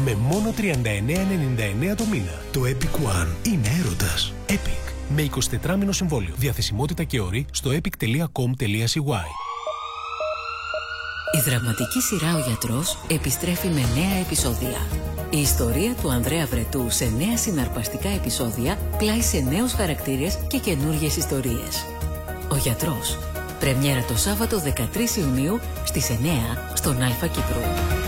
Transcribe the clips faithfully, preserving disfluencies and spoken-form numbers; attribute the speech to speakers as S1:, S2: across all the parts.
S1: με μόνο τριάντα εννέα ενενήντα εννέα το μήνα. Το Epic One είναι έρωτας. Epic. Με εικοσιτετράμηνο συμβόλαιο. Διαθεσιμότητα και όροι στο epic τελεία com τελεία c y.
S2: Η δραματική σειρά «Ο Γιατρός» επιστρέφει με νέα επεισόδια. Η ιστορία του Ανδρέα Βρετού σε νέα συναρπαστικά επεισόδια πλάι σε νέους χαρακτήρες και καινούργιες ιστορίες. «Ο Γιατρός». Πρεμιέρα το Σάββατο δεκατρείς Ιουνίου στις εννέα στον Αλφα Κύπρου.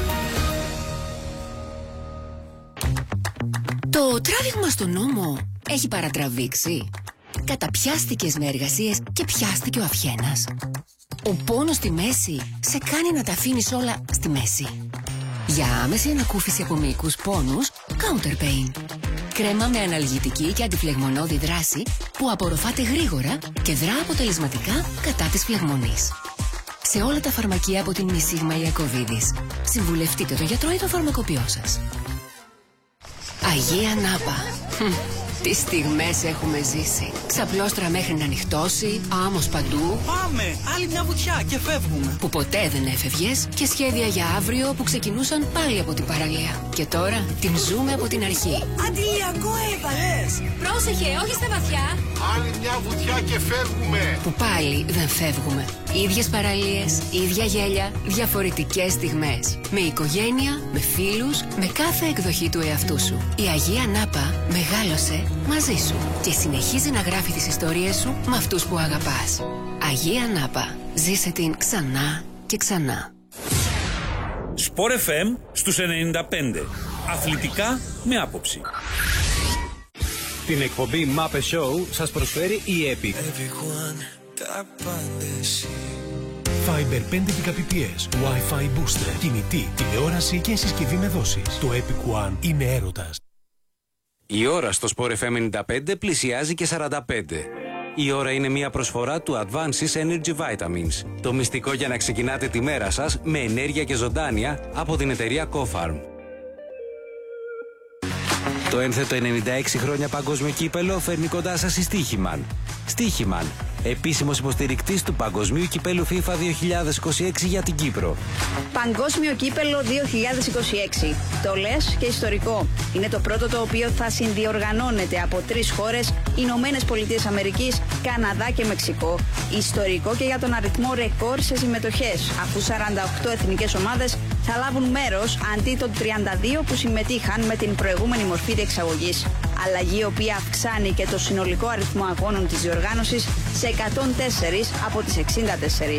S3: Το τράβηγμα στον νόμο έχει παρατραβήξει. Καταπιάστηκες με εργασίες και πιάστηκε ο αυχένας. Ο πόνος στη μέση σε κάνει να τα αφήνεις όλα στη μέση. Για άμεση ανακούφιση από μυϊκούς πόνους, Counter Pain. Κρέμα με αναλγητική και αντιφλεγμονώδη δράση που απορροφάται γρήγορα και δρά αποτελεσματικά κατά της φλεγμονής. Σε όλα τα φαρμακεία από την Μισίγμα Ιακωβίδης. Συμβουλευτείτε το γιατρό ή το φαρμακοποιό σας. Αγία Νάπα. Τι στιγμές έχουμε ζήσει. Ξαπλώστρα μέχρι να νυχτώσει, άμμος παντού.
S4: Πάμε! Άλλη μια βουτιά και φεύγουμε.
S3: Που ποτέ δεν έφευγες και σχέδια για αύριο που ξεκινούσαν πάλι από την παραλία. Και τώρα την ζούμε από την αρχή.
S4: Αντιλιακό έβαλες!
S3: Πρόσεχε, όχι στα βαθιά.
S5: Άλλη μια βουτιά και φεύγουμε.
S3: Που πάλι δεν φεύγουμε. Ίδιες παραλίες, ίδια γέλια, διαφορετικές στιγμές. Με οικογένεια, με φίλους, με κάθε εκδοχή του εαυτού σου. Η Αγία Νάπα μεγάλωσε μαζί σου και συνεχίζει να γράφει τις ιστορίες σου με αυτούς που αγαπάς. Αγία Νάπα. Ζήσε την ξανά και ξανά.
S6: Σπορ εφ εμ στους ενενήντα πέντε. Αθλητικά με άποψη.
S7: Την εκπομπή Muppet Show σας προσφέρει η Epic.
S1: Fiber πέντε Mbps, Wi-Fi booster, κινητή, τηλεόραση και συσκευή με δόσεις. Το Epic One είναι έρωτας.
S7: Η ώρα στο Sport εφ εμ ενενήντα πέντε πλησιάζει και σαράντα πέντε. Η ώρα είναι μια προσφορά του Advances Energy Vitamins. Το μυστικό για να ξεκινάτε τη μέρα σας με ενέργεια και ζωντάνια από την εταιρεία Cofarm. Το ένθετο ενενήντα έξι χρόνια παγκόσμιο κύπελο φέρνει κοντά σας η Στίχημαν. Στίχημαν, επίσημος υποστηρικτής του Παγκοσμίου Κυπέλου FIFA δύο χιλιάδες είκοσι έξι για την Κύπρο.
S8: Παγκόσμιο Κύπελο δύο χιλιάδες είκοσι έξι. Το λες και ιστορικό. Είναι το πρώτο το οποίο θα συνδιοργανώνεται από τρεις χώρες, Ηνωμένες Πολιτείες Αμερικής, Καναδά και Μεξικό. Ιστορικό και για τον αριθμό ρεκόρ σε συμμετοχές, αφού σαράντα οκτώ εθνικές ομάδες θα λάβουν μέρος αντί των τριάντα δύο που συμμετείχαν με την προηγούμενη μορφή διεξαγωγής. Αλλαγή η οποία αυξάνει και το συνολικό αριθμό αγώνων της διοργάνωσης σε εκατόν τέσσερα από τις εξήντα τέσσερα.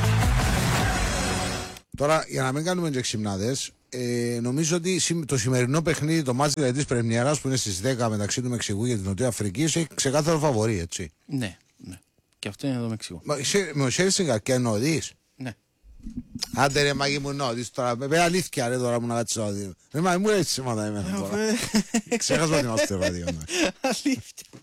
S9: Τώρα, για να μην κάνουμε και ξυμνάδες, ε, νομίζω ότι το σημερινό παιχνίδι, το μάτς δηλαδή της πρεμιέρας που είναι στις δέκα μεταξύ του Μεξικού και της Νοτιού Αφρικής, έχει ξεκάθαρο φαβορί, έτσι.
S10: Ναι, ναι. Και αυτό είναι το Μεξικό.
S9: Μα, σε, με ο Σέρσιγκα και εννοείς.
S10: Ναι.
S9: Άντε ρε μαγί μου νότης τώρα, με αλήθεια ρε τώρα μου να κάτσεις να δει. Ρε μα μου έτσι σήματα εμένα τώρα. Ξέχασα ότι είμαστε ράδιο.
S10: Αλήθεια.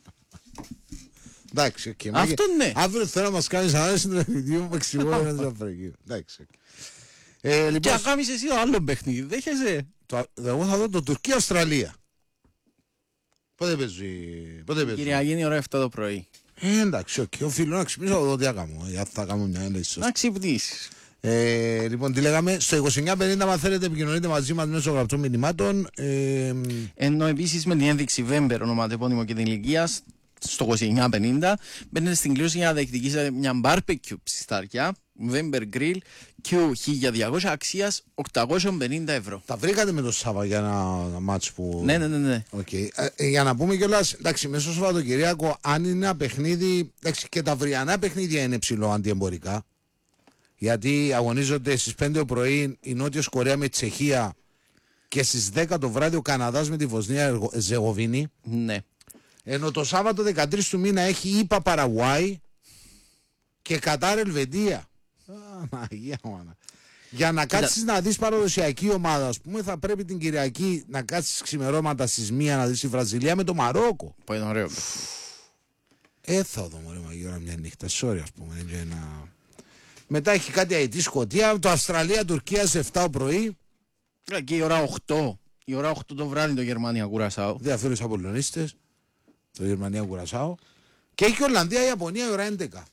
S9: Εντάξει, οκ.
S10: Αυτό ναι.
S9: Αύριο θέλω να μας κάνεις ανάλυση του παιχνιδιού Μεξικού και της Αφρικής. Εντάξει, οκ.
S10: Και αν κάνεις εσύ το άλλο παιχνίδι, δέχεσαι.
S9: Εγώ θα δω το Τουρκία-Αυστραλία. Πότε παίζει.
S10: Κυριακή είναι η ώρα επτά το πρωί.
S9: Ε, εντάξει, οκ. Οφείλω να ξυπνήσω εδώ τι έκαμε. Για θα κάνω μια έλεξη.
S10: Να ξυπνήσεις.
S9: Ε, λοιπόν, τι λέγαμε. Στο είκοσι εννιά πενήντα, αν θέλετε, επικοινωνείτε μαζί μας μέσω γραπτών μηνυμάτων. Ε,
S10: Ενώ επίσης με την ένδειξη Βέμπερ, ονοματεπώνυμο και την ηλικία, στο είκοσι εννιά πενήντα, μπαίνετε στην κλήρωση για να διεκδικήσετε μια barbecue ψιστάρια, Βέμπερ Grill, Q χίλια διακόσια αξίας οκτακόσια πενήντα ευρώ.
S9: Τα βρήκατε με το Σάββα για ένα, ένα μάτς που.
S10: Ναι, ναι, ναι. ναι.
S9: Okay. Ε, για να πούμε κιόλας, εντάξει, μέσα στο Σαββατοκυριακό, αν είναι ένα παιχνίδι. Εντάξει, και τα αυριανά παιχνίδια είναι ψηλό αντιεμπορικά. Γιατί αγωνίζονται στις πέντε το πρωί η Νότιος Κορέα με τη Τσεχία και στις δέκα το βράδυ ο Καναδάς με τη Βοσνία Ζεγοβίνη.
S10: Ναι.
S9: Ενώ το Σάββατο δεκατρείς του μήνα έχει ΙΠΑ Παραγουάη και Κατάρ Ελβετία. Αγία μάνα. Για να κάτσεις να δεις παραδοσιακή ομάδα, ας πούμε, θα πρέπει την Κυριακή να κάτσεις ξημερώματα στις μία να δεις τη Βραζιλία με το Μαρόκο.
S10: Πάει τον ωραίο.
S9: Ε, θα δω μωρέ μαγείρα μια νύχτα, sorry ας πούμε. Ένα... Μετά έχει κάτι Αιτή Σκωτία, το Αυστραλία-Τουρκία σε επτά το πρωί.
S10: Και η ώρα οκτώ. Η ώρα οκτώ το βράδυ το Γερμανία-Κουρασάο.
S9: Διαφέρει στους Απολλωνίστες. Το Γερμανία-Κουρασάο. Και έχει Ολλανδία-Ιαπωνία η ώρα έντεκα.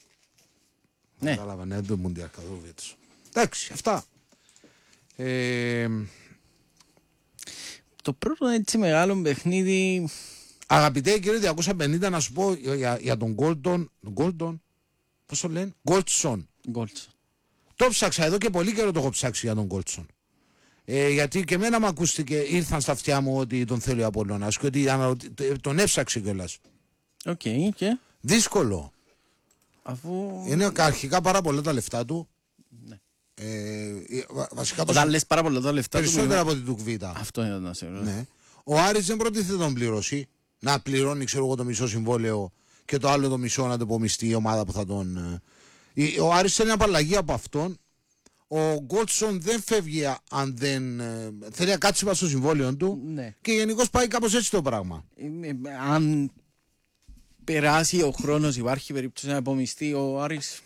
S10: Ναι.
S9: Κατάλαβα, ναι, το Μουντιάλ καθόλου. Εντάξει, αυτά. Ε...
S10: το πρώτο έτσι μεγάλο παιχνίδι.
S9: Αγαπητέ κύριε διακόσια πενήντα, να σου πω για, για τον Γκόλτον. Γκόλτον, πώς το λένε, Γκόλτσον.
S10: Γκόλτσον.
S9: Το ψάξα εδώ και πολύ καιρό το έχω ψάξει για τον Γκόλτσον. Ε, γιατί και εμένα μου ακούστηκε, ήρθαν στα αυτιά μου ότι τον θέλει ο Απολλώνας και ότι τον έψαξε κιόλας.
S10: Οκ, okay, και.
S9: Δύσκολο.
S10: Αφού...
S9: Είναι αρχικά πάρα πολλά τα λεφτά του.
S10: Ναι.
S9: Ε, βασικά
S10: όταν λες πάρα πολλά τα λεφτά του.
S9: Περισσότερα από την Τουκβίτα.
S10: Αυτό είναι να σε ρωτήσω.
S9: Ναι. Ο Άρης δεν προτίθεται να τον πληρώσει. Να πληρώνει, ξέρω εγώ, το μισό συμβόλαιο και το άλλο το μισό να το υπομειστεί η ομάδα που θα τον. Ο Άρης θέλει απαλλαγή από αυτόν. Ο Γκόλτσον δεν φεύγει αν δεν. Θέλει να κάτσει πάνω στο συμβόλαιο του.
S10: Ναι.
S9: Και γενικώς πάει κάπως έτσι το πράγμα.
S10: Ε, αν περάσει ο χρόνος, υπάρχει περίπτωση να υπομειστεί ο Άρης.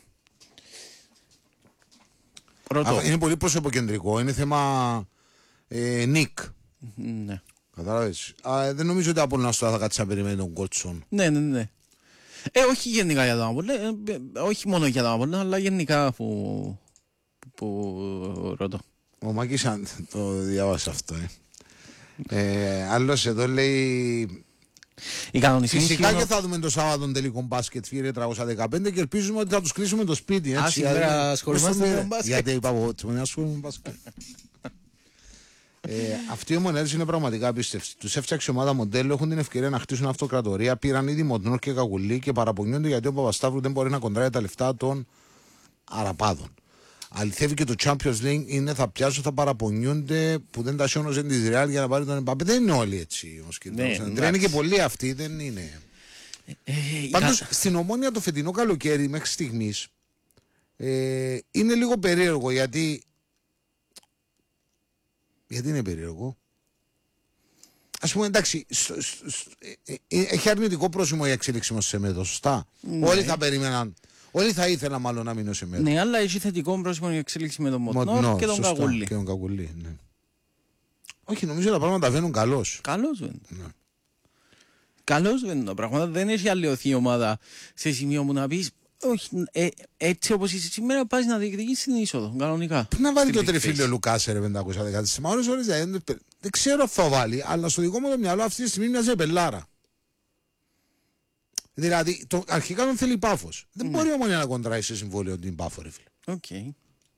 S10: Πρώτο.
S9: Είναι πολύ προσωποκεντρικό. Είναι θέμα ε, νικ.
S10: Ναι.
S9: Κατάλαβες. Δεν νομίζω ότι από να θα κάτσει να περιμένει τον Γκόλτσον.
S10: Ναι, ναι, ναι. Ε, όχι γενικά για τον Απόλλωνα, ε, όχι μόνο για τον Απόλλωνα, αλλά γενικά που, που ρωτώ.
S9: Ο Μάκης το διάβασε αυτό. Ε. Ε, άλλος εδώ λέει... Φυσικά και θα δούμε το Σάββατο τον τελικό μπάσκετ Φίρε τριακόσια δεκαπέντε και ελπίζουμε ότι θα τους κλείσουμε το σπίτι.
S10: Α, σήμερα ασχολούμαστε με τον μπάσκετ.
S9: Γιατί είπα εγώ ότι ασχολούμαι με μπάσκετ. Ε, αυτοί οι ομονές είναι πραγματικά απίστευτοι. Τους έφτιαξε η ομάδα μοντέλο, έχουν την ευκαιρία να χτίσουν αυτοκρατορία. Πήραν ήδη Μοντνόρ και Κακουλή και παραπονιούνται γιατί ο Παπασταύρου δεν μπορεί να κοντράει τα λεφτά των Αραπάδων. Αληθεύει και το Champions League είναι θα πιάσουν, θα παραπονιούνται που δεν τα σιώνωσε τη Ρεάλ για να πάρει τον Εμπαπέ. Δεν είναι όλοι έτσι. Ναι, είναι και πολλοί αυτοί, δεν είναι. Ε, Πάντως κα... στην Ομόνια το φετινό καλοκαίρι μέχρι στιγμής ε, είναι λίγο περίεργο γιατί. Γιατί είναι περίεργο. Ας πούμε εντάξει, στο, στο, στο, ε, ε, έχει αρνητικό πρόσημο η εξέλιξη μας σε μέτρο, σωστά. Ναι. Όλοι θα περίμεναν. Όλοι θα ήθελαν μάλλον να μείνω σε μέτρο.
S10: Ναι, αλλά έχει θετικό πρόσημο η εξέλιξη με τον Μοντνόρ και τον Κακουλή.
S9: Και τον Κακουλή, ναι. Όχι, νομίζω τα πράγματα βαίνουν καλώς.
S10: Καλώς βαίνουν. Ναι. Καλώς βαίνουν τα πράγματα. Δεν έχει αλλοιωθεί η ομάδα σε σημείο που να πεις όχι, ε, έτσι όπως είσαι σήμερα πας να διεκδικήσεις την είσοδο, κανονικά.
S9: Πού να βάλει το τρεφίλιο Λουκάς ρε πεντακόσια δεκατέσσερα. Μα ώρες ώρες δεν, δεν ξέρω αν θα βάλει, αλλά στο δικό μου το μυαλό αυτή τη στιγμή μοιάζει πελάρα. Δηλαδή, το, αρχικά τον θέλει Πάφος. Δεν ναι. μπορεί όμως να κοντράει σε συμβόλαιο την Πάφο, ρε φίλε.
S10: Okay.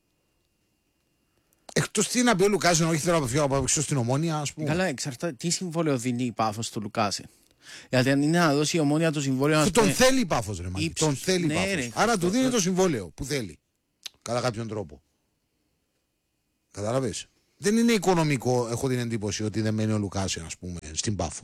S9: Εκτός τι να πει ο Λουκάς, όχι θέλω να φύγω από έξω στην Ομόνια, ας πούμε.
S10: Καλά, εξαρτάται τι συμβόλαιο δίνει η Πάφος στο Λουκάς. Γιατί αν είναι να δώσει η Ομόνια το συμβόλαιο.
S9: Που τον πούμε... θέλει η Πάφος, ρε Μάκη. Τον θέλει ναι, Πάφος. Ρε, άρα του δίνει το συμβόλαιο που θέλει. Κατά κάποιον τρόπο. Κατάλαβες. Δεν είναι οικονομικό, έχω την εντύπωση, ότι δεν μένει ο Λουκάς, ας πούμε, στην Πάφο.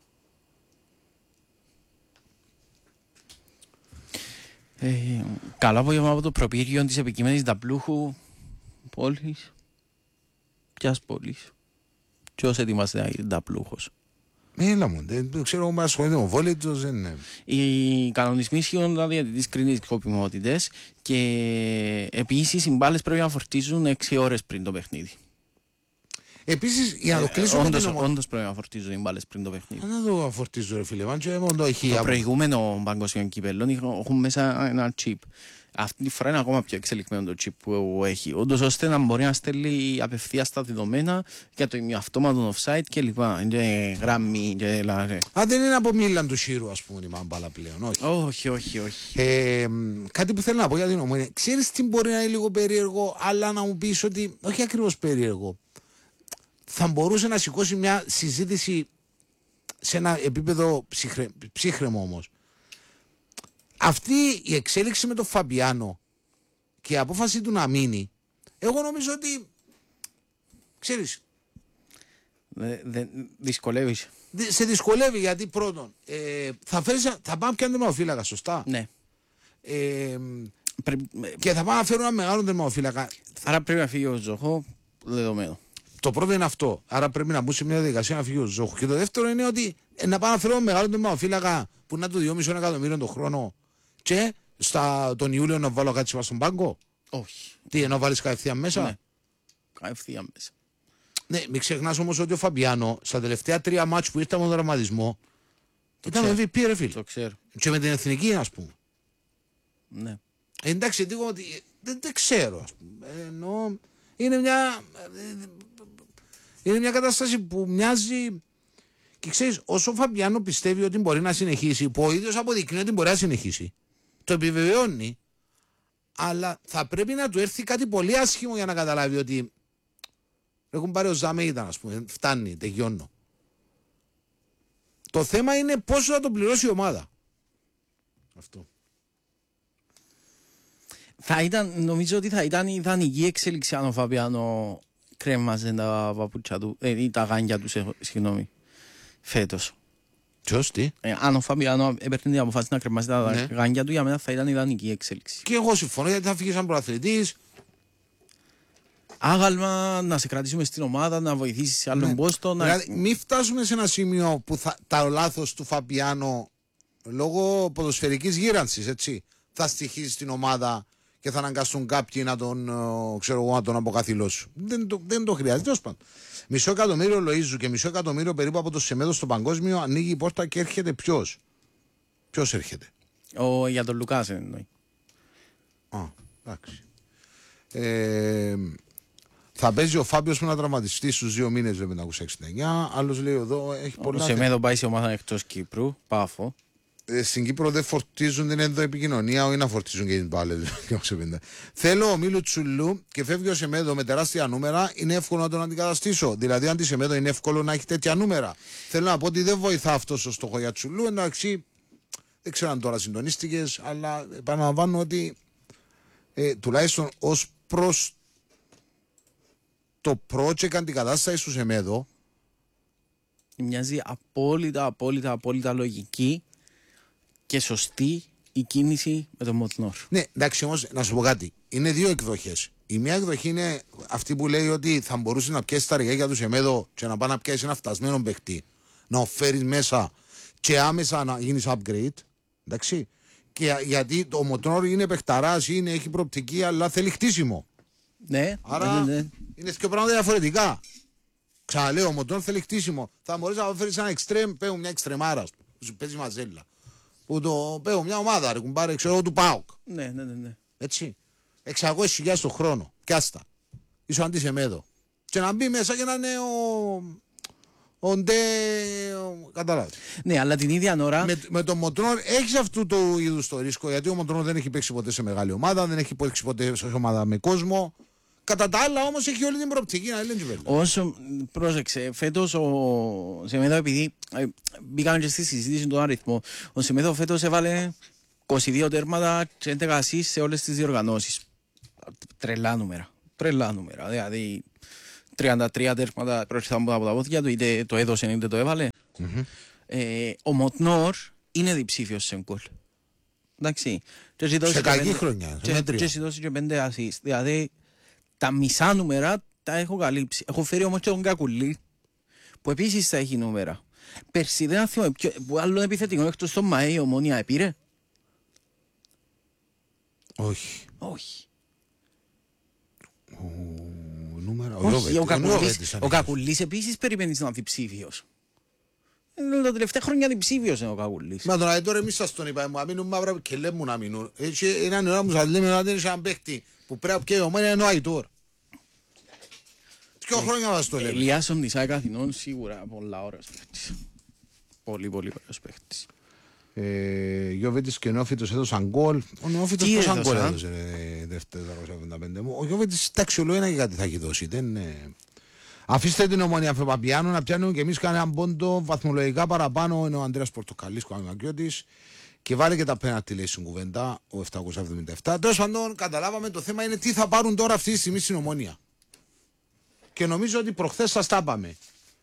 S10: Ε, καλό απόγευμα από το προπύργιο της επικείμενης Δαπλούχου πόλης. Ποιας πόλης. Ποιος ετοιμάζεται να γίνει Δαπλούχος.
S9: Έλα μου, δεν ξέρω εγώ, ασχολείται με βόλεϊ, δεν είναι.
S10: Οι κανονισμοί ισχύουν δηλαδή τις κρίνεις σκοπιμότητες και επίσης οι μπάλες πρέπει να φορτίζουν έξι ώρες πριν το παιχνίδι.
S9: Επίσης, για να το κλείσω
S10: ε, όντως, ομο... όντως πρέπει να φορτίζουν οι μπάλες πριν το παιχνίδι.
S9: Να το φορτίζουν ρε φίλε, μάντια, το έχει...
S10: Το προηγούμενο παγκοσμίων κυπέλλων έχουν μέσα ένα chip. Αυτή τη φορά είναι ακόμα πιο εξελιγμένο το chip που έχει, όντως ώστε να μπορεί να στέλνει απευθείας τα δεδομένα για το αυτόματο offside και λοιπά. Είναι γραμμή και λάρε.
S9: Α, δεν είναι από Μίλαν του Σύρου, ας πούμε, η μάμπαλα πλέον, όχι.
S10: Όχι, όχι, όχι.
S9: Ε, κάτι που θέλω να πω για την Ομόνια. Ξέρεις τι μπορεί να είναι λίγο περίεργο, αλλά να μου πεις ότι, όχι ακριβώς περίεργο, θα μπορούσε να σηκώσει μια συζήτηση σε ένα επίπεδο ψύχρε, ψύχρεμο όμως. Αυτή η εξέλιξη με τον Φαμπιάνο και η απόφαση του να μείνει, εγώ νομίζω ότι, ξέρεις,
S10: δε, δε, δυσκολεύεις.
S9: Σε δυσκολεύει γιατί πρώτον, ε, θα, φέρεις, θα πάμε πιάνουν τερμαφύλακα, σωστά.
S10: Ναι.
S9: Ε, Πρέ... Και θα πάμε να φέρουν ένα μεγάλο τερμαφύλακα.
S10: Άρα πρέπει να φύγει ο Ζοχό, δεδομένο.
S9: Το πρώτο είναι αυτό. Άρα πρέπει να μπουν σε μια διαδικασία να φύγει ο Ζόχο. Και το δεύτερο είναι ότι ε, να πάμε να φέρουμε μεγάλο τερμαφύλακα που είναι το δυόμισι εκατομμύριο το χρόνο. Και στα, τον Ιούλιο να βάλω κάτι στον πάγκο.
S10: Όχι.
S9: Τι, ενώ βάλεις κατευθείαν μέσα.
S10: Ναι. Κατευθείαν μέσα.
S9: Ναι, μην ξεχνάς όμως ότι ο Φαμπιάνο στα τελευταία τρία μάτς που ήρθε με τον δραματισμό ήταν εμ βι πι ρε φίλε.
S10: Το ξέρω.
S9: Και με την εθνική ας πούμε.
S10: Ναι.
S9: Ε, εντάξει, εγώ ότι δεν, δεν ξέρω ας πούμε. Ενώ είναι μια... Είναι μια κατάσταση που μοιάζει. Και ξέρεις, όσο ο Φαμπιάνο πιστεύει ότι μπορεί να συνεχίσει, που ο ίδιος αποδεικνύει ότι μπορεί να συνεχίσει, το επιβεβαιώνει, αλλά θα πρέπει να του έρθει κάτι πολύ άσχημο για να καταλάβει ότι έχουν πάρει ο Ζάμε ήταν, ας πούμε, φτάνει, τελειώνω. Το θέμα είναι πόσο θα το πληρώσει η ομάδα. Αυτό.
S10: Θα ήταν, νομίζω ότι θα ήταν η ιδανική εξέλιξη αν ο Φαμπιάνο κρέμαζε τα παπούτσια του, ε, ή τα γάνια του, σε, συγγνώμη, φέτος.
S9: Ποιος, τι?
S10: Ε, αν ο Φαμπιάνο έπαιρνε την αποφάση να κρεμάσει τα
S9: ναι.
S10: γάνια του, για μένα θα ήταν η ιδανική εξέλιξη.
S9: Και εγώ συμφωνώ, γιατί θα φύγει σαν προαθλητής.
S10: Άγαλμα, να σε κρατήσουμε στην ομάδα, να βοηθήσει σε άλλον ναι. πόστο. Να...
S9: Δηλαδή, μην φτάσουμε σε ένα σημείο που θα, τα λάθος του Φαμπιάνο λόγω ποδοσφαιρικής γύρανσης, έτσι, θα στοιχίζει την ομάδα και θα αναγκαστούν κάποιοι να τον, ξέρω εγώ, να τον αποκαθιλώσουν. Δεν το, δεν το χρειάζεται. Τέλος πάντων. Μισό εκατομμύριο Λοΐζου και μισό εκατομμύριο περίπου από το Σεμέδο στο παγκόσμιο, ανοίγει η πόρτα και έρχεται ποιος? Ποιος έρχεται?
S10: Ο, για τον Λουκάς εννοεί.
S9: Α, εντάξει. Ε, θα παίζει ο Φάμπιος με να τραυματιστεί στους δύο μήνες με πεντακόσια εξήντα εννιά. Άλλος λέει εδώ έχει πολλά.
S10: Ο Σεμέδο πάει σε ομάδα εκτός Κύπρου, Πάφο.
S9: Ε, στην Κύπρο δεν φορτίζουν την ενδοεπικοινωνία, όχι να φορτίζουν και την πάλε. Θέλω ο Μίλου Τσουλού και φεύγει ο Σεμέδο με τεράστια νούμερα. Είναι εύκολο να τον αντικαταστήσω. Δηλαδή, αν τη Σεμέδο είναι εύκολο να έχει τέτοια νούμερα. Θέλω να πω ότι δεν βοηθά αυτό ο στόχο για Τσουλού. Εντάξει, δεν ξέρω αν τώρα συντονίστηκε, αλλά επαναλαμβάνω ότι ε, τουλάχιστον ως προς το project αντικατάσταση του Σεμέδο.
S10: Μοιάζει απόλυτα, απόλυτα, απόλυτα λογική και σωστή η κίνηση με τον Μοτνόρ.
S9: Ναι, εντάξει, όμως να σου πω κάτι. Είναι δύο εκδοχές. Η μία εκδοχή είναι αυτή που λέει ότι θα μπορούσε να πιέσει τα ρηγάκια του Σεμέδο και να πάει να πιέσει ένα φτασμένο παιχτή, να φέρει μέσα και άμεσα να γίνει upgrade. Εντάξει. Και γιατί το Μοτνόρ είναι παιχταράς, είναι, έχει προοπτική, αλλά θέλει χτίσιμο.
S10: Ναι,
S9: άρα
S10: ναι, ναι.
S9: Είναι δύο πράγματα διαφορετικά. Ξαναλέω, ο Μοτνόρ θέλει χτίσιμο. Θα μπορείς να φέρει ένα εξτρέμ, παίρνει μια εξτρεμάρα που σου παίζει μαζέλα. Που το παίρνει μια ομάδα, ρε κουμπάρε, ξέρω του ΠΑΟΚ.
S10: Ναι, ναι, ναι, ναι.
S9: Έτσι. εξακόσιες χιλιάδες το χρόνο. Πιάστα. Ίσο αντί Σεμέδο. Και να μπει μέσα και να είναι ο. Ο Ντε. Καταλάβει.
S10: Ναι, αλλά την ίδια ώρα.
S9: Με, με τον Μοτρόνορ έχει αυτού του είδου το ρίσκο. Γιατί ο Μοτρόνορ δεν έχει παίξει ποτέ σε μεγάλη ομάδα, δεν έχει παίξει ποτέ σε ομάδα με κόσμο. Κατά τα άλλα όμως έχει όλη την προοπτική να λένε τζιβέλα.
S10: Όσο πρόσεξε, φέτος ο Σεμέδο, επειδή ε, μπήκαμε και στη συζήτηση τον αριθμό, ο Σεμέδο φέτος έβαλε είκοσι δύο τέρματα και έντεκα ασίστ σε όλες τις διοργανώσεις. Τρελά νούμερα. Τρελά νούμερα. Δηλαδή τριάντα τρία τέρματα προέρχονταν από τα πόδια του, είτε το έδωσε είτε το έβαλε. Mm-hmm. Ε, ο Μοτνόρ είναι διψήφιος σε γκολ. Εντάξει.
S9: Σε κακή χρονιά.
S10: Και εσύ δώσει και πέντε ασίστ. Δηλαδή τα μισά νούμερα τα έχω καλύψει. Έχω φέρει όμως και τον Κακουλή, που επίσης θα έχει νούμερα. Πέρσι δεν θυμάμαι που άλλον επιθετικό εκτός τον Μαέ η Ομόνια επήρε.
S9: Όχι.
S10: Όχι.
S9: Ο, νούμερα,
S10: ο, Όχι, ο, Κακουλής, ο Κακουλής επίσης περιμένεις να δει ψήφιος. Τα τελευταία χρόνια διψήφιος είναι ο Κακουλής.
S9: Μα τώρα, τώρα εμείς σας τον είπαμε, να μείνουν μαύρα και λέμε να μείνουν. Έτσι έναν ώρα που σας λέμε ότι είναι έναν παίχτη που πρέπει και η Ομόνια είναι ο Αϊτόρ. Δυο χρόνια μας το λέμε.
S10: Ελιάσον της ΑΕΚ Αθηνών σίγουρα πολλά ωραίος παίχτης. Πολύ πολύ ωραίος παίχτης.
S9: Γιώβετης και Νεόφιτος έδωσαν γκολ. Ο Νεόφιτος πόσα γκολ έδωσε τετρακόσια εβδομήντα πέντε. Ο Γιώβετης εντάξει ολό ένα και κάτι θα έχει δώσει. Αφήστε την Ομόνια Παπιάνου να πιάνουν και εμείς κανέναν πόντο βαθμολογικά παραπάνω. Είναι ο Ανδρέας Πορτοκαλής, ο Αγγιώτης. Και βάλε και τα πέναλτι λέει στην κουβέντα ο επτακόσια εβδομήντα επτά. Τέλος πάντων, καταλάβαμε το θέμα είναι τι θα πάρουν τώρα αυτή τη στιγμή στην Ομόνια. Και νομίζω ότι προχθές σας τα είπαμε.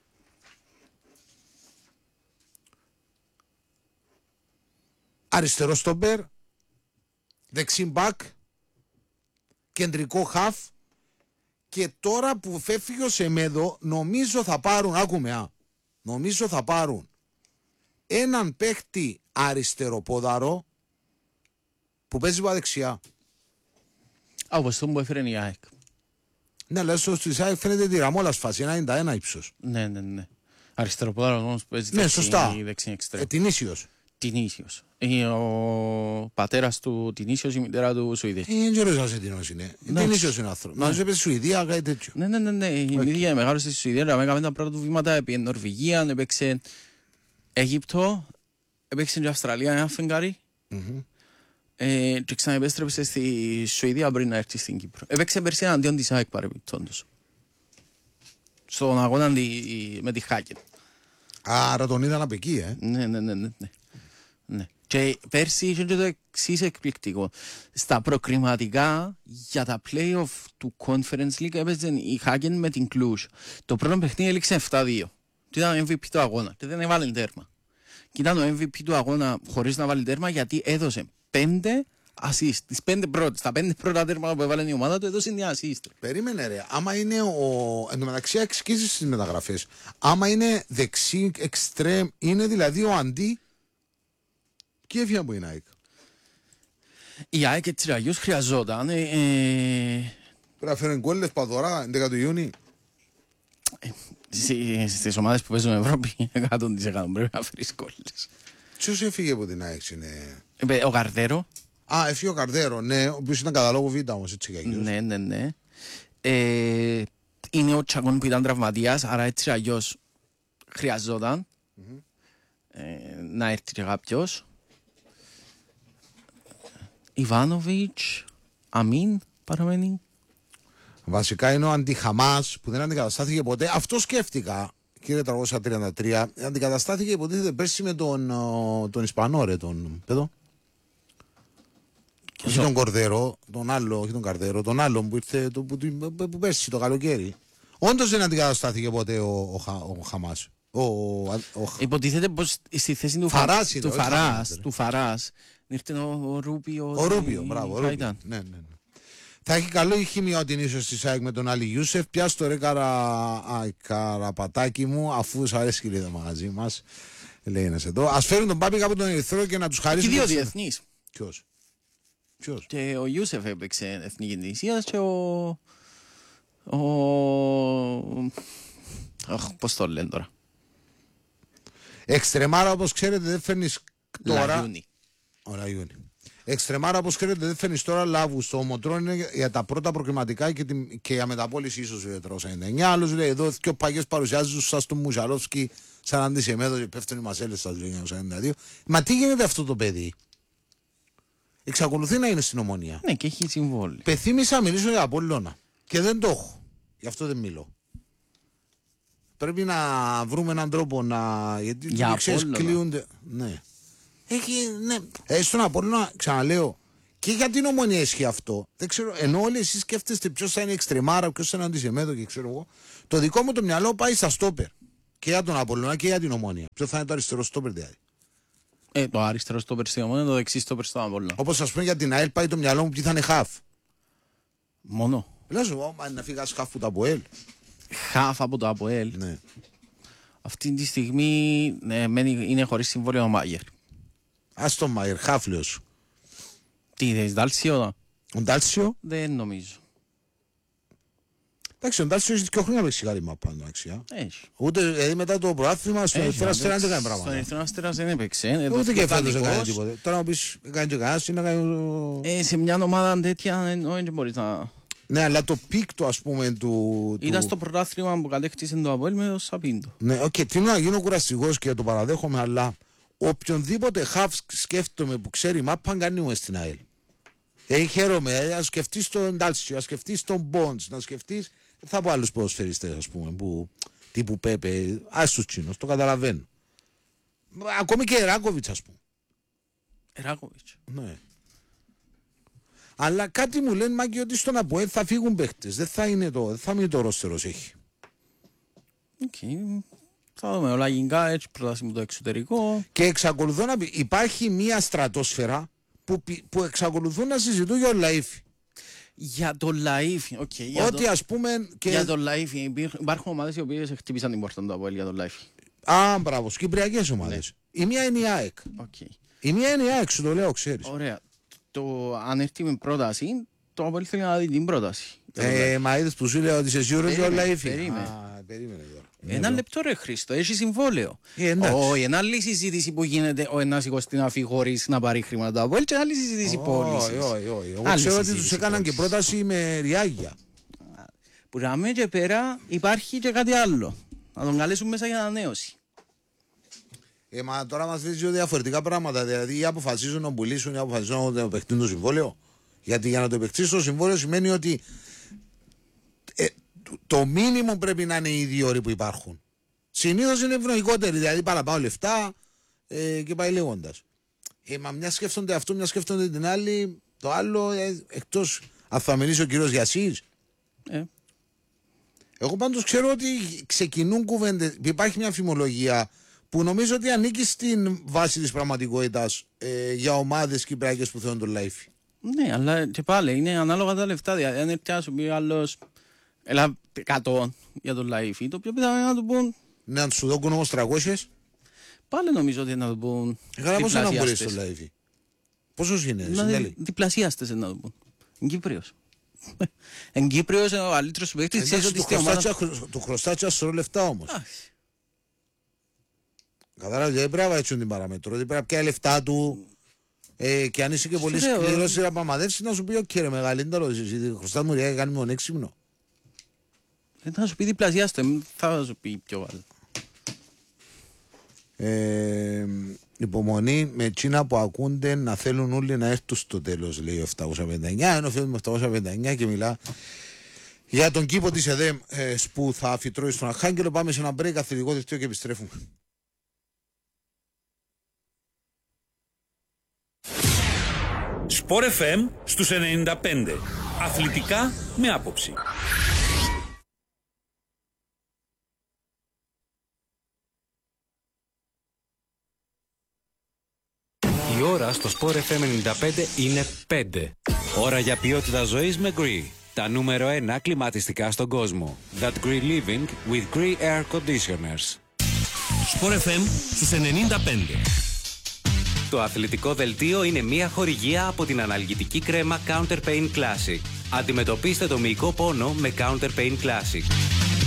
S9: Αριστερό στόμπερ, δεξί μπακ, κεντρικό χαφ. Και τώρα που φεύγει ο Σεμέδο, νομίζω θα πάρουν, άκουμε α, νομίζω θα πάρουν έναν παίχτη αριστεροπόδαρο που παίζει από δεξιά.
S10: Α, όπως τον που έφερε η ΑΕΚ.
S9: Ναι, αλλά στο της ΑΕΚ φαίνεται τη Ραμόλας φάση, ενενήντα ένα ύψος.
S10: Ναι, ναι, ναι. Αριστεροπόδαρο όμως που παίζει
S9: ναι,
S10: δεξί,
S9: σωστά.
S10: δεξί εξτρέμ.
S9: Ε, την ίσιος.
S10: Τινήσιος. Ο πατέρας του Τινήσιος, η μητέρα του Σουηδία.
S9: Δεν ξέρω να σε τινός είναι. Τινήσιος είναι άνθρωπος. Να σου είπε Σουηδία, κάτι τέτοιο.
S10: Ναι, ναι, ναι, ναι. Η ίδια μεγάλωσε στη Σουηδία, αλλά έκαμε τα πρώτα του βήματα, επί Νορβηγία, έπαιξε Αίγυπτο, έπαιξε και Αυστραλία, ένα φεγγάρι. Και ξαναεπέστρεψε στη Σουηδία πριν να έρθει στην Κύπρο. Έπαιξε πέρσι εναντίον της ΑΕΚ παρεμπιπτόντως. Στον αγώνα με τη Χάκεν.
S9: Άρα τον είδαν απ' εκεί, ε.
S10: Ναι, ναι, ναι, ναι. ναι. Και πέρσι είχε και το εξής εκπληκτικό. Στα προκριματικά για τα play-off του Conference League έπαιζε η Hagen με την Cluj. Το πρώτο παιχνίδι έληξε επτά δύο. Και ήταν ο εμ βι πι του αγώνα και δεν έβαλε τέρμα. Και ήταν ο εμ βι πι του αγώνα χωρίς να βάλει τέρμα γιατί έδωσε πέντε assist. Τις πέντε πρώτες, τα πέντε πρώτα τέρματα που έβαλε η ομάδα του έδωσε μια assist.
S9: Περίμενε ρε, άμα είναι ο... Εν τω μεταξύ εξηγήσεις στις μεταγραφές. Άμα είναι δεξί, εξτρέμ, είναι δηλαδή ο αντί. Και έφυγε από την ΑΕΚ.
S10: Η ΑΕΚ έτσι ραγιώς χρειαζόταν. Ε, ε...
S9: Πρέπει να φέρουν κόλλες παδωρά, έντεκα του Ιούνιου.
S10: Ε, στις ομάδες που παίζουν Ευρώπη, εκατό τοις εκατό πρέπει να φέρεις κόλλες.
S9: Ποιος έφυγε από την ΑΕΚ είναι...
S10: Ε, ο Καρδέρο.
S9: Α, έφυγε ο Καρδέρο, ναι, ο οποίος ήταν καταλόγο Β' όμως, έτσι κι αλλιώς.
S10: Ναι, ναι, ναι. Ε, είναι ο Τσακών που ήταν τραυματίας, άρα έτσι ραγιώς χρειαζόταν mm-hmm. ε, να έρθει και κάποιος. Ιβάνοβιτς, Αμίν, παραμένει.
S9: Βασικά είναι ο αντιχαμάς που δεν αντικαταστάθηκε ποτέ. Αυτό σκέφτηκα, κύριε τριακόσια τριάντα τρία. Αντικαταστάθηκε υποτίθεται πέρσι με τον, τον Ισπανό, ρε, τον παιδό. Όχι τον Κορδέρο, τον άλλο, όχι τον Καρδέρο, τον άλλον που ήρθε το, που, που, που πέρσι το καλοκαίρι. Όντως δεν αντικαταστάθηκε ποτέ ο, ο, ο, ο Χαμάς. Ο, ο, ο...
S10: Υποτίθεται πως στη θέση του
S9: Φαράς,
S10: του, Φαράς, του Φαράς ήρθε ο, ο Ρούπιο.
S9: Ο Ρούπιο, μπράβο. Ο Ρούπιο. Ναι, ναι, ναι. Θα έχει καλό η χημία ότι είναι ίσως στη ΣΑΕΚ με τον Άλλη Ιούσεφ. Πιάσ' το ρε καρα... καραπατάκι μου, αφού σου αρέσει και λέει το μαγαζί μας. Λέει ένας εδώ. Ας φέρουν τον Πάπη κάπου τον Ερυθρό και να τους χαρίσουν.
S10: Και δύο διεθνείς.
S9: Ποιος? Ποιος?
S10: Και ο Ιούσεφ έπαιξε εθνική νησίας και ο... ο... Αχ, πώς το λένε τώρα.
S9: Εξτρεμάρα όπως ξέρετε δεν φέρνεις τώρα.
S10: Λαγιούνι.
S9: Ο Λαγιούνι. Εξτρεμάρα όπως ξέρετε δεν φέρνεις τώρα λάβου. Στο ομοτρόν είναι για τα πρώτα προκριματικά και, την, και για μεταπόληση ίσως ο Ιετρός ενενήντα εννιά. Άλλος λέει εδώ και ο Παγιές παρουσιάζει σας τον Μουσαλόφσκι σαν αντισεμέδο και πέφτουν οι μασέλες σας λέει ενενήντα δύο. Μα τι γίνεται αυτό το παιδί? Εξακολουθεί να είναι στην Ομονία.
S10: Ναι, και έχει συμβόλαιο.
S9: Πεθύμησα να μιλήσω για Απόλλωνα και δεν το έχω. Γι' αυτό δεν μιλώ. Πρέπει να βρούμε έναν τρόπο να. Γιατί
S10: για
S9: ξέρεις, κλείονται. Ναι. Έχει, ναι. Ε, στον Απόλλωνα, ξαναλέω, και για την Ομονία ισχύει αυτό. Δεν ξέρω, ενώ όλοι εσείς σκέφτεστε ποιος θα είναι εξτρεμάρα, ποιος θα είναι αντισεμέδο και ξέρω εγώ. Το δικό μου το μυαλό πάει στα στόπερ. Και για τον Απόλλωνα και για την Ομονία. Ποιο θα είναι το αριστερό στόπερ δηλαδή?
S10: Ε, το αριστερό στόπερ στην Ομονία, το δεξί στόπερ στον Απόλλωνα.
S9: Όπως ας πούμε για την ΑΕΛ πάει το μυαλό μου, ποιοι θα είναι χαφ.
S10: Μόνο.
S9: Λέω σου, να φύγει χαφ που τα ΑΠΟΕΛ.
S10: Χαφ από το ΑΠΟΕΛ.
S9: Ναι.
S10: Αυτή τη στιγμή ναι, είναι χωρίς συμβόλαιο ο Μάγερ.
S9: Ας το Μάγερ, χαφ λέω σου.
S10: Τι θες, Ντάλσιο?
S9: Ο Ντάλσιο?
S10: Δεν νομίζω.
S9: Εντάξει, ο Ντάλσιο έχει δύο χρόνια παίξει καλή μαπά.
S10: Έχει.
S9: Ούτε δηλαδή, μετά το προάθλημα στον Ερυθρό Αστέρα δεν έκανε πράγματα.
S10: Στον Ερυθρό Αστέρα δεν έπαιξε.
S9: Ούτε και φέτος δεν έκανε τίποτε. Τώρα να πεις έκανε και κανένας ή να κάνει...
S10: Ε, σε μια ομάδα τέτοια δεν μπορείς να...
S9: Ναι, αλλά το πικ του ας πούμε του...
S10: Ήταν στο πρωτάθλημα που κατέκτησε το Αποέλ με το Σαπίντο.
S9: Ναι, οκ, τι να γίνω κουραστικός και το παραδέχομαι, αλλά οποιονδήποτε χαφ σκέφτομαι που ξέρει μάπα κάνει μου στην ΑΕΛ. Ε, χαίρομαι, να σκεφτείς τον Ντάλσιο, να σκεφτείς τον Μπόντς, να σκεφτείς... Θα πω άλλους ποδοσφαιριστές ας πούμε, που, τύπου Πέπε, ας τους Τσίνος, το καταλαβαίνω. Ακόμη και Εράκοβιτς ας πούμε.
S10: Εράκοβιτς.
S9: Ναι. Αλλά κάτι μου λένε Μάκη ότι στον ΑΠΟΕΛ θα φύγουν παίχτες. Δεν θα είναι το, δεν θα μείνει το ρόστερος έχει.
S10: Οκ. Okay. Θα δούμε όλα γενικά έτσι προτάσει μου το εξωτερικό.
S9: Και εξακολουθώ να πει, υπάρχει μια στρατόσφαιρα που, που εξακολουθούν να συζητούν για ο Λαΐφη.
S10: Για το Λαΐφη, οκ. Okay,
S9: ότι το... ας πούμε... Και...
S10: Για το Λαΐφη, υπάρχουν ομάδες οι οποίες χτύπησαν την πόρτα του ΑΠΟΕΛ για το Λαΐφη.
S9: Α, μπράβο, κυπριακές ομάδες. Ναι. Η μία είναι η ΑΕΚ.
S10: Okay.
S9: Η μία είναι η ΑΕΚ, σου το λέω, ξέρεις.
S10: Ωραία. Το, αν έρθει με πρόταση, το ΑΠΟΕΛ θέλει να δει την πρόταση.
S9: Ε, μα είδες που σου λέω ότι είσαι σίγουρος για ο Λαΐφη.
S10: Περίμενε.
S9: Α, περίμενε τώρα.
S10: Ένα λεπτό ρε Χρήστο, έχει συμβόλαιο.
S9: Ε,
S10: Όχι, ένα άλλη συζήτηση που γίνεται ο ένας σηκώσει την αφή χωρίς να πάρει χρήματα από και άλλη συζήτηση πώλησης.
S9: Όχι, όχι, όχι. Εγώ ξέρω ότι τους έκαναν και πρόταση με ριάγια.
S10: Που να μην και πέρα υπάρχει και κάτι άλλο. Να τον καλέσουν μέσα για ανανέωση.
S9: Ε, μα τώρα μας δείχνει δύο διαφορετικά πράγματα. Δηλαδή, ή αποφασίζουν να πουλήσουν ή αποφασίζουν να επεκτείνουν το συμβόλαιο. Γιατί για να το επεκτείνει το συμβόλαιο σημαίνει ότι ε, το μήνυμο πρέπει να είναι οι δύο ώρες που υπάρχουν. Συνήθως είναι ευνοϊκότεροι, δηλαδή παραπάνω λεφτά ε, και πάει λέγοντας. Ε, μα μια σκέφτονται αυτό, μια σκέφτονται την άλλη. Το άλλο, ε, εκτός αν θα μιλήσει ο κύριος Γιασής.
S10: Ε.
S9: Εγώ πάντως ξέρω ότι ξεκινούν κουβέντες. Υπάρχει μια φημολογία που νομίζω ότι ανήκει στην βάση της πραγματικότητας ε, για ομάδες κυπριακές που θέλουν τον Λαϊφή.
S10: Ναι, αλλά και πάλι είναι ανάλογα τα λεφτά. Δηλαδή, αν έρθει να σου πει άλλος έλα εκατό για τον Λαϊφή, το πιο πιθανό είναι να του πούν.
S9: Ναι, αν σου δώκουν όμως τριακόσιες.
S10: Πάλι νομίζω ότι να του πούν.
S9: Καλά, πόσο να μπορείς τον Λαϊφή. Πόσος είναι,
S10: δηλαδή, διπλασιάστες να του πούν. Είναι Κύπριος. Εν Κύπριος ο αλήτρος του παίκτης.
S9: Του χρωστάτσα σωρό λεφτά όμως. Κατάλαβε, δεν πρέπει να έτσι την παραμέτρο. Δεν πρέπει να πιάει λεφτά του. Ε, και αν είσαι και πολύ σκληρός να παμαδεύσεις, να σου πει: «Οκ, ρε μεγαλύτερο, χρωστά μου ριά, κάνει μόνο έξιμνο».
S10: Δεν θα σου πει διπλασιάστε, θα σου πει πιο βάλε.
S9: Ε, υπομονή με εκείνα που ακούνται να θέλουν όλοι να έρθουν στο τέλος, λέει ο επτακόσια πενήντα εννιά. Ενώ φεύγει με επτακόσια πενήντα εννιά και μιλά για τον κήπο της ΕΔΕΜ ε, που θα αφιτρώει στον Αρχάγγελο. Πάμε σε ένα break, αθλητικό δελτίο και επιστρέφουμε.
S6: Σπορ εφ εμ στους ενενήντα πέντε. Αθλητικά με άποψη.
S7: Η ώρα στο Sport εφ εμ ενενήντα πέντε είναι πέντε. Ώρα για ποιότητα ζωής με Gree. Τα νούμερο ένα κλιματιστικά στον κόσμο. That Gree Living with Gree Air Conditioners.
S1: Sport εφ εμ στους ενενήντα πέντε.
S7: Το αθλητικό δελτίο είναι μια χορηγία από την αναλγητική κρέμα Counter Pain Classic. Αντιμετωπίστε το μυϊκό πόνο με Counter Pain Classic.